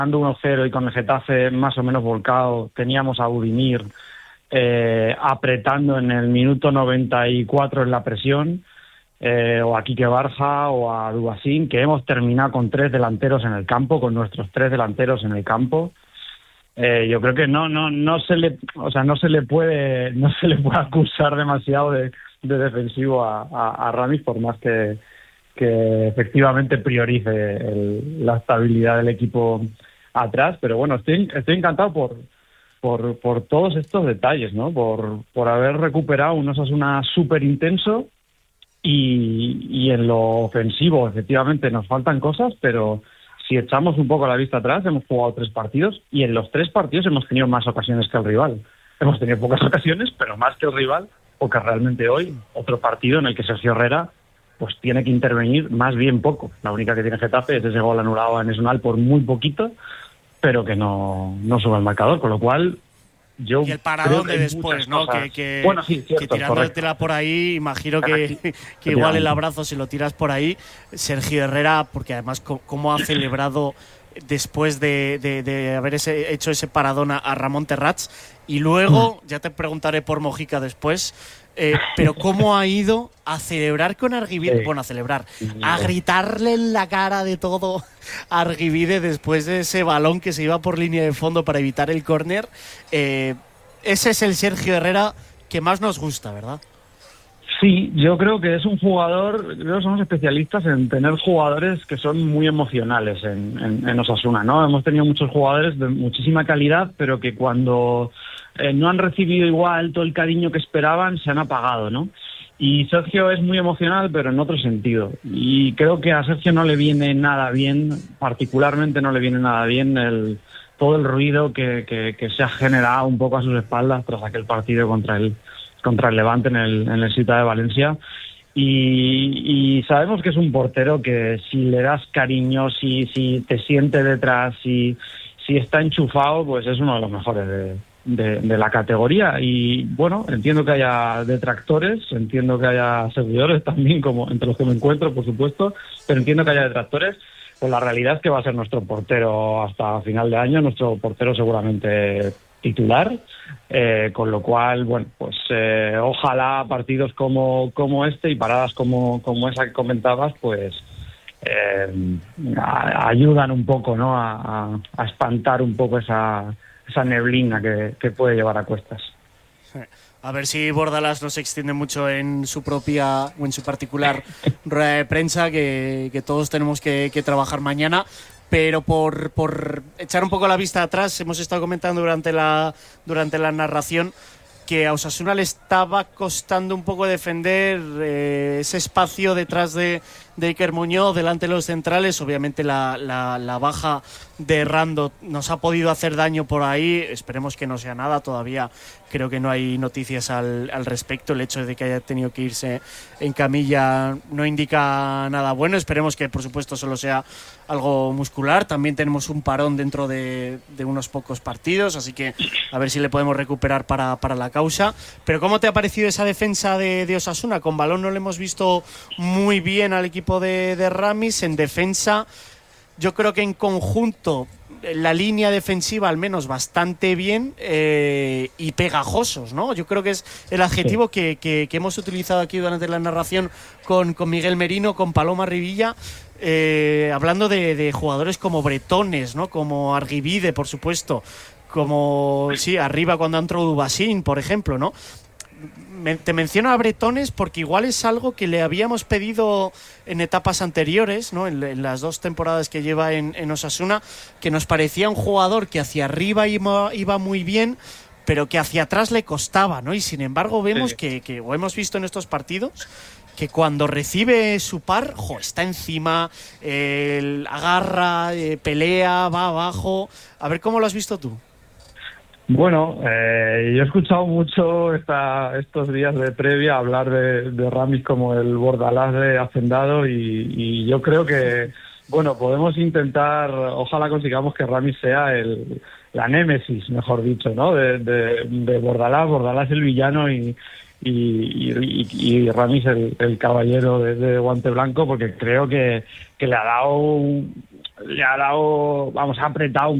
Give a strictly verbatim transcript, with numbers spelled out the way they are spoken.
ganando uno cero y con el Getafe más o menos volcado, teníamos a Budimir eh, apretando en el minuto noventa y cuatro en la presión, eh, o a Quique Barja o a Dubasín, que hemos terminado con tres delanteros en el campo, con nuestros tres delanteros en el campo. Eh, yo creo que no no no se le o sea no se le puede no se le puede acusar demasiado de, de defensivo a, a, a Ramis, por más que, que efectivamente priorice el, la estabilidad del equipo atrás. Pero bueno, estoy estoy encantado por por por todos estos detalles, ¿no? Por por haber recuperado un Osasuna súper intenso, y, y en lo ofensivo efectivamente nos faltan cosas, pero si echamos un poco la vista atrás, hemos jugado tres partidos y en los tres partidos hemos tenido más ocasiones que el rival. Hemos tenido pocas ocasiones, pero más que el rival, porque realmente hoy, otro partido en el que Sergio Herrera pues tiene que intervenir más bien poco. La única que tiene Getafe es ese gol anulado a Enes Unal por muy poquito, pero que no, no sube el marcador, con lo cual yo y el paradón de después, ¿no? Que, que, bueno, sí, cierto, que tirándotela por ahí, imagino que, que igual el abrazo, si lo tiras por ahí, Sergio Herrera, porque además cómo ha celebrado después de, de, de haber ese, hecho ese paradón a, a Ramón Terrats, y luego, ya te preguntaré por Mojica después, eh, pero cómo ha ido a celebrar con Arguibide, sí. bueno, a celebrar, a gritarle en la cara de todo a Arguibide después de ese balón que se iba por línea de fondo para evitar el córner. Eh, ese es el Sergio Herrera que más nos gusta, ¿verdad? Sí, yo creo que es un jugador, creo que somos especialistas en tener jugadores que son muy emocionales en, en, en Osasuna, ¿no? Hemos tenido muchos jugadores de muchísima calidad, pero que cuando eh, no han recibido igual todo el cariño que esperaban, se han apagado, ¿no? Y Sergio es muy emocional, pero en otro sentido. Y creo que a Sergio no le viene nada bien, particularmente no le viene nada bien el todo el ruido que, que, que se ha generado un poco a sus espaldas tras aquel partido contra el contra el Levante en el, en el Ciutat de Valencia, y, y sabemos que es un portero que si le das cariño, si, si te siente detrás, si, si está enchufado, pues es uno de los mejores de, de, de la categoría. Y bueno, entiendo que haya detractores, entiendo que haya seguidores también, como entre los que me encuentro, por supuesto, pero entiendo que haya detractores. Pues la realidad es que va a ser nuestro portero hasta final de año, nuestro portero seguramente titular, eh, con lo cual, bueno, pues eh, ojalá partidos como, como este y paradas como, como esa que comentabas, pues eh, a, ayudan un poco, ¿no? A, a, a espantar un poco esa, esa neblina que, que puede llevar a cuestas. A ver si Bordalás no se extiende mucho en su propia o en su particular rueda de prensa, que, que todos tenemos que, que trabajar mañana. Pero por, por echar un poco la vista atrás, hemos estado comentando durante la, durante la narración que a Osasuna le estaba costando un poco defender eh, ese espacio detrás de, de Iker Muñoz, delante de los centrales. Obviamente la, la, la baja de Rando nos ha podido hacer daño por ahí, esperemos que no sea nada, todavía creo que no hay noticias al, al respecto. El hecho de que haya tenido que irse en camilla no indica nada bueno, esperemos que por supuesto solo sea algo muscular. También tenemos un parón dentro de, de unos pocos partidos, así que a ver si le podemos recuperar para, para la causa. Pero ¿cómo te ha parecido esa defensa de, de Osasuna? Con balón no le hemos visto muy bien al equipo de, de Ramis. En defensa yo creo que en conjunto la línea defensiva al menos bastante bien, eh, y pegajosos, ¿no? Yo creo que es el adjetivo sí. que, que, que hemos utilizado aquí durante la narración con, con Miguel Merino, con Paloma Rivilla, eh, hablando de, de jugadores como Bretones, ¿no? Como Arguibide, por supuesto, como, sí, arriba cuando entró Dubasín, por ejemplo, ¿no? Me, te menciono a Bretones porque igual es algo que le habíamos pedido en etapas anteriores, ¿no? En, en las dos temporadas que lleva en, en Osasuna, que nos parecía un jugador que hacia arriba iba, iba muy bien, pero que hacia atrás le costaba, ¿no? Y sin embargo vemos sí. que, que, o hemos visto en estos partidos, que cuando recibe su par, jo, está encima, eh, agarra, eh, pelea, va abajo. A ver, ¿cómo lo has visto tú? Bueno, eh, yo he escuchado mucho esta, estos días de previa hablar de, de Ramis como el Bordalás de Hacendado, y, y yo creo que, bueno, podemos intentar, ojalá consigamos que Ramis sea el, la némesis, mejor dicho, ¿no? De, de, de Bordalás, Bordalás el villano y, y, y, y Ramis el, el caballero de, de guante blanco, porque creo que, que le ha dado un, le ha dado, vamos, ha apretado